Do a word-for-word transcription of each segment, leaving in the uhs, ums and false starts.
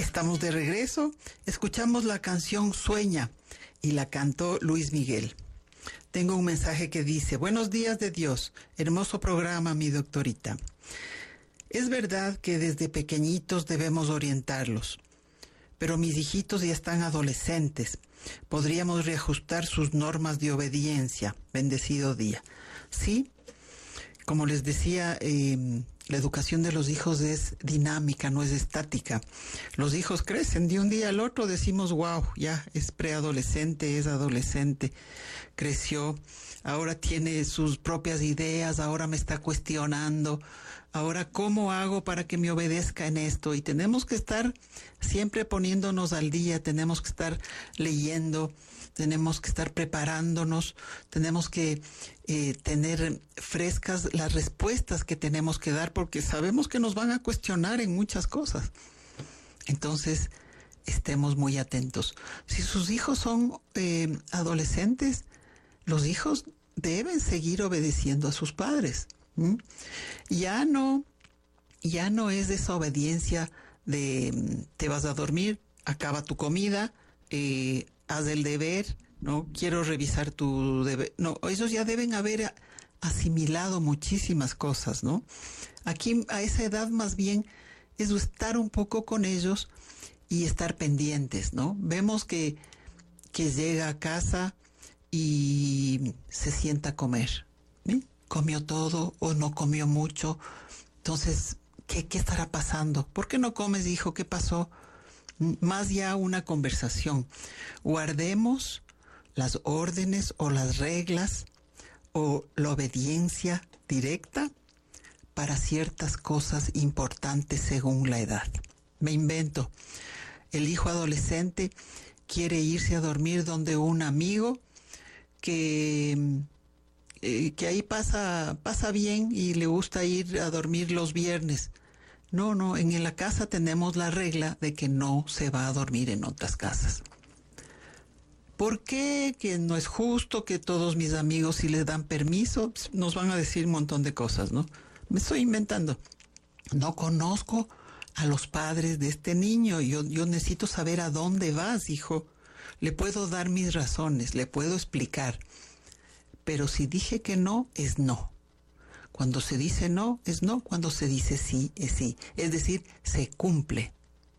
Estamos de regreso. Escuchamos la canción Sueña y la cantó Luis Miguel. Tengo un mensaje que dice: buenos días de Dios, hermoso programa, mi doctorita. Es verdad que desde pequeñitos debemos orientarlos, pero mis hijitos ya están adolescentes. Podríamos reajustar sus normas de obediencia. Bendecido día. Sí, como les decía, eh, la educación de los hijos es dinámica, no es estática. Los hijos crecen de un día al otro, decimos, wow, ya es preadolescente, es adolescente, creció, ahora tiene sus propias ideas, ahora me está cuestionando, ahora ¿cómo hago para que me obedezca en esto? Y tenemos que estar siempre poniéndonos al día, tenemos que estar leyendo, tenemos que estar preparándonos, tenemos que eh, tener frescas las respuestas que tenemos que dar, porque sabemos que nos van a cuestionar en muchas cosas. Entonces, estemos muy atentos. Si sus hijos son eh, adolescentes, los hijos deben seguir obedeciendo a sus padres. ¿Mm? Ya no, ya no es esa obediencia de te vas a dormir, acaba tu comida, eh, haz el deber, no quiero revisar tu deber. No, ellos ya deben haber asimilado muchísimas cosas, ¿no? Aquí a esa edad más bien es estar un poco con ellos y estar pendientes, ¿no? Vemos que, que llega a casa y se sienta a comer, ¿sí? Comió todo o no comió mucho. Entonces, ¿qué, qué estará pasando? ¿Por qué no comes, hijo? ¿Qué pasó? Más ya una conversación. Guardemos las órdenes o las reglas o la obediencia directa para ciertas cosas importantes según la edad. Me invento. El hijo adolescente quiere irse a dormir donde un amigo que, eh, que ahí pasa, pasa bien y le gusta ir a dormir los viernes. No, no, en la casa tenemos la regla de que no se va a dormir en otras casas. ¿Por qué? Que no es justo, que todos mis amigos, si les dan permiso, nos van a decir un montón de cosas, ¿no? Me estoy inventando. No conozco a los padres de este niño. Yo, yo necesito saber a dónde vas, hijo. Le puedo dar mis razones, le puedo explicar. Pero si dije que no, es no. Cuando se dice no, es no. Cuando se dice sí, es sí. Es decir, se cumple.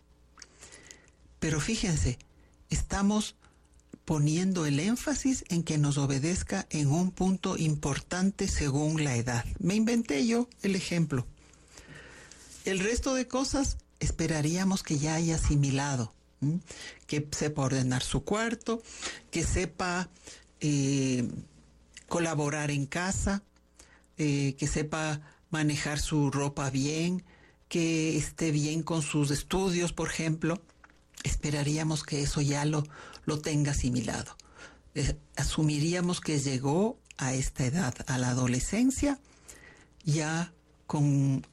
Pero fíjense, estamos poniendo el énfasis en que nos obedezca en un punto importante según la edad. Me inventé yo el ejemplo. El resto de cosas esperaríamos que ya haya asimilado. ¿Mm? Que sepa ordenar su cuarto, que sepa eh, colaborar en casa, Eh, que sepa manejar su ropa bien, que esté bien con sus estudios, por ejemplo. Esperaríamos que eso ya lo, lo tenga asimilado. Eh, asumiríamos que llegó a esta edad, a la adolescencia, ya con